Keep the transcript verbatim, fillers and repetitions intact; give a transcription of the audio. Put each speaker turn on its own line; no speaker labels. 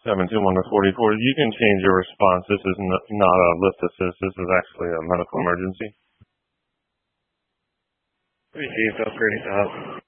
seven two one to forty-four. You can change your response. This is n- not a lift assist. This is actually a medical emergency.
Appreciate that. Great. Uh,